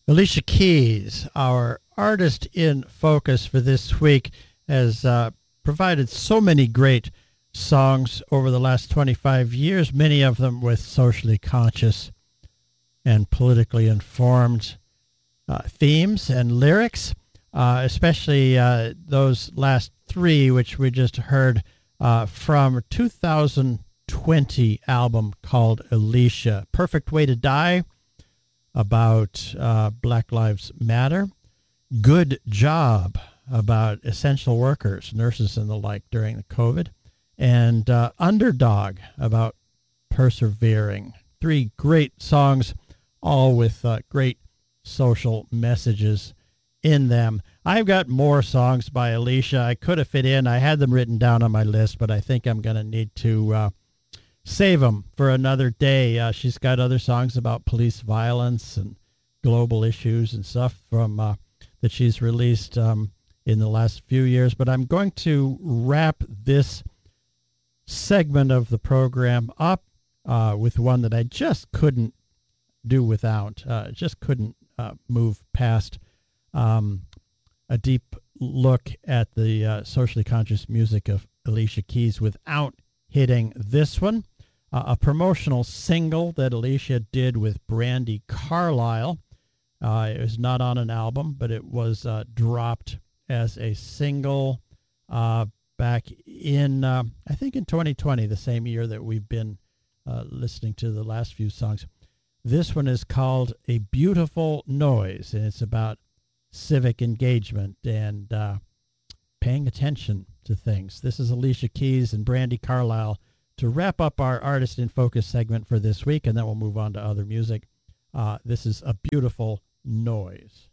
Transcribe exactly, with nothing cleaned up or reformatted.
Alicia Keys, our artist in focus for this week, has uh, provided so many great songs over the last twenty-five years, many of them with socially conscious and politically informed uh, themes and lyrics, uh, especially uh, those last three, which we just heard uh, from a two thousand twenty album called Alicia. Perfect Way to Die, about uh, Black Lives Matter. Good Job, about essential workers, nurses and the like during the COVID. And uh, Underdog, about persevering. Three great songs, all with uh, great social messages in them. I've got more songs by Alicia I could have fit in. I had them written down on my list, but I think I'm going to need to uh, save them for another day. Uh, she's got other songs about police violence and global issues and stuff from uh, that she's released um, in the last few years. But I'm going to wrap this segment of the program up uh, with one that I just couldn't do without. Uh, just couldn't uh, move past um, a deep look at the uh, socially conscious music of Alicia Keys without hitting this one. Uh, a promotional single that Alicia did with Brandi Carlile. Uh, it was not on an album, but it was uh, dropped as a single uh, back in, uh, I think in twenty twenty, the same year that we've been uh, listening to the last few songs. This one is called A Beautiful Noise, and it's about civic engagement and uh, paying attention to things. This is Alicia Keys and Brandi Carlile to wrap up our Artist in Focus segment for this week, and then we'll move on to other music. Uh, this is A Beautiful Noise.